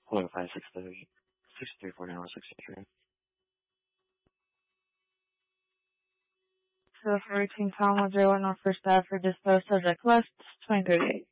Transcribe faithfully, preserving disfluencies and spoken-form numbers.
Hello, five six three six three four nine six three. So for routine Tom zero one on First Ave for disposed subject list twenty thirty-eight.